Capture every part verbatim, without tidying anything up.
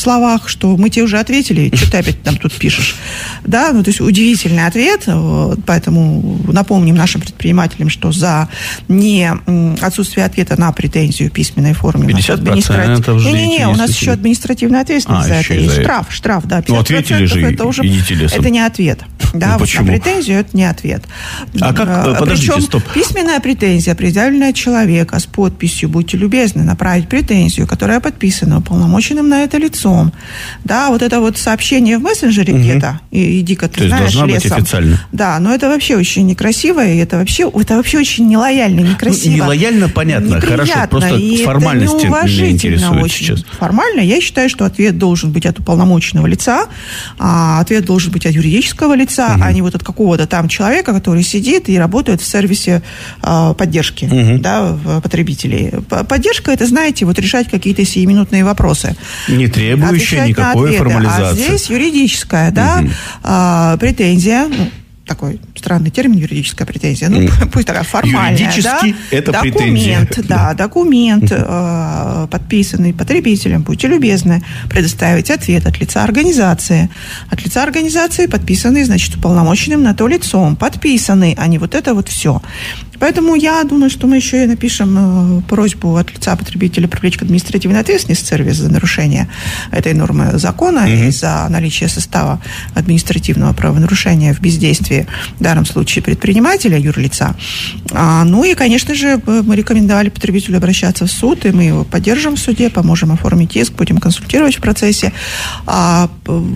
словах, что мы тебе уже ответили, что ты опять там тут пишешь. Да, ну, то есть удивительный ответ, поэтому напомним нашим предпринимателям, что за не отсутствие ответа на претензию в письменной форме пятьдесят процентов ждите. Не-не-не, у нас еще административная ответственность а, за это есть. Штраф, штраф, да. Ну, ответили же, это уже, идите лесом. Это не ответ. Да, ну, вот на претензию это не ответ. А как, подождите, Причем стоп. Письменная претензия, предъявленная человека с подписью, будьте любезны, направить претензию, которая подписана уполномоченным на это лицом. Да, вот это вот сообщение в мессенджере угу. где-то, и, иди-ка ты То знаешь, должна лесом. быть официально. Да, но это вообще очень некрасиво, и это вообще, это вообще очень нелояльно, некрасиво. Ну, нелояльно, понятно, неприятно, хорошо, просто и формальности меня интересует очень. сейчас. Формально я считаю, что ответ должен быть от уполномоченного лица, а ответ должен быть от юридического лица, угу. а не вот от какого-то там человека, который сидит и работает в сервисе а, поддержки угу. да, потребителей. Поддержка – это, знаете, вот решать какие-то сиюминутные вопросы. Не требующая никакой формализации. А здесь юридическая, да, угу. а, претензия, ну, такой странный термин, юридическая претензия, ну, mm. пусть такая формальная, юридически да, это документ, претензия. да, да, документ, э, подписанный потребителем, будьте любезны, предоставить ответ от лица организации. От лица организации подписанный, значит, уполномоченным на то лицом, подписанный, а не вот это вот все. Поэтому я думаю, что мы еще и напишем просьбу от лица потребителя привлечь к административной ответственности сервиса за нарушение этой нормы закона mm-hmm. и за наличие состава административного правонарушения в бездействии, в данном случае предпринимателя, юрлица. А, ну и, конечно же, мы рекомендовали потребителю обращаться в суд, и мы его поддержим в суде, поможем оформить иск, будем консультировать в процессе. А,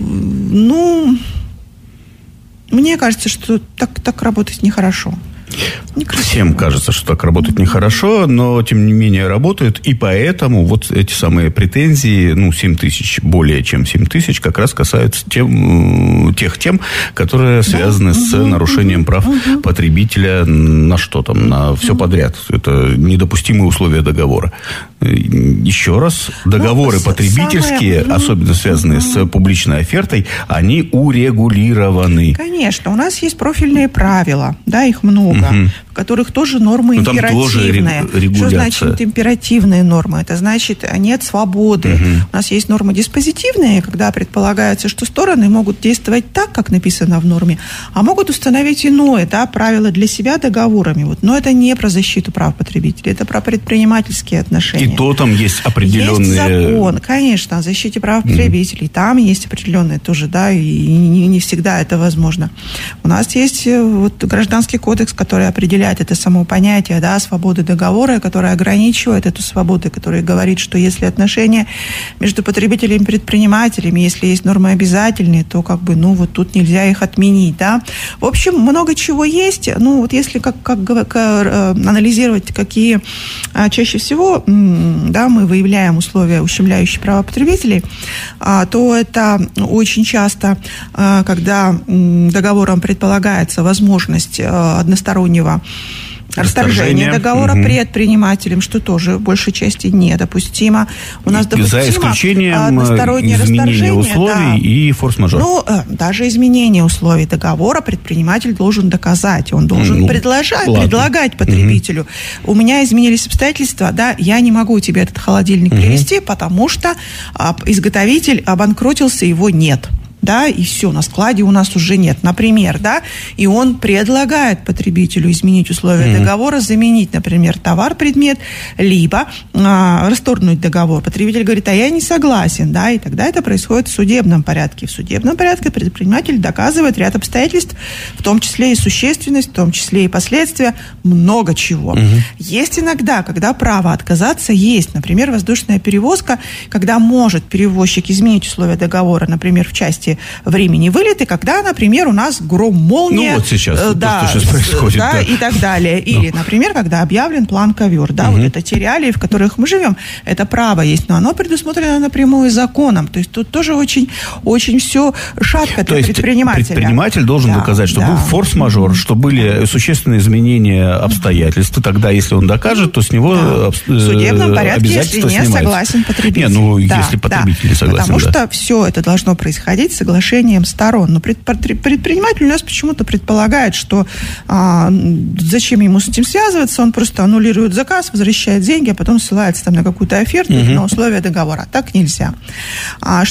ну, мне кажется, что так, так работать нехорошо. Некрасиво. Всем кажется, что так работать нехорошо, но, тем не менее, работают. И поэтому вот эти самые претензии, ну, семь тысяч, более чем семь тысяч, как раз касаются тем, тех тем, которые связаны да. с угу, нарушением угу, прав угу. потребителя на что там, на все подряд. Это недопустимые условия договора. Еще раз, договоры ну, потребительские, самое... особенно связанные угу. с публичной офертой, они урегулированы. Конечно, у нас есть профильные правила, да, их много. Угу. В которых тоже нормы ну, императивные. Что значит императивные нормы? Это значит, нет свободы. Угу. У нас есть нормы диспозитивные, когда предполагается, что стороны могут действовать так, как написано в норме, а могут установить иное, да, правило для себя договорами. Вот. Но это не про защиту прав потребителей, это про предпринимательские отношения. И то там есть определенные... Есть закон, конечно, о защите прав потребителей. Угу. Там есть определенные тоже, да, и не, не всегда это возможно. У нас есть вот гражданский кодекс, который определяет это само понятие, да, свободы договора, которое ограничивает эту свободу, который говорит, что если отношения между потребителями и предпринимателями, если есть нормы обязательные, то как бы, ну, вот тут нельзя их отменить, да. В общем, много чего есть. Ну, вот если как, как, как анализировать, какие а, чаще всего, да, мы выявляем условия, ущемляющие права потребителей, а, то это очень часто, а, когда договором предполагается возможность а, одностороннего расторжение договора угу. предпринимателем, что тоже в большей части недопустимо. У нас допустимо за исключением одностороннее изменения условий да. и форс-мажор. Ну, даже изменение условий договора предприниматель должен доказать. Он должен ну, предложать, предлагать потребителю. Угу. У меня изменились обстоятельства, да, я не могу тебе этот холодильник угу. привезти, потому что изготовитель обанкротился, его нет. Да, и все, на складе у нас уже нет, например, да, и он предлагает потребителю изменить условия mm-hmm. договора, заменить, например, товар, предмет, либо а, расторгнуть договор. Потребитель говорит, а я не согласен, да, и тогда это происходит в судебном порядке. В судебном порядке предприниматель доказывает ряд обстоятельств, в том числе и существенность, в том числе и последствия, много чего. Mm-hmm. Есть иногда, когда право отказаться есть, например, воздушная перевозка, когда может перевозчик изменить условия договора, например, в части времени вылета, когда, например, у нас гром, молния, ну, вот сейчас, э, да, то, что сейчас происходит, да, да. и так далее. Или, ну. например, когда объявлен план ковер, да, угу. вот это те реалии, в которых мы живем, это право есть, но оно предусмотрено напрямую законом. То есть тут тоже очень, очень все шатко для предпринимателя. Предприниматель должен да, доказать, что да. был форс-мажор, mm-hmm. что были существенные изменения обстоятельств. Тогда, если он докажет, то с него да. в судебном порядке, если не снимается. Согласен потребитель. Не, ну, да, если потребитель не да. согласен, Потому да. что все это должно происходить соглашением сторон. Но предприниматель у нас почему-то предполагает, что а, зачем ему с этим связываться, он просто аннулирует заказ, возвращает деньги, а потом ссылается там на какую-то оферту, угу. на условия договора. Так нельзя. А,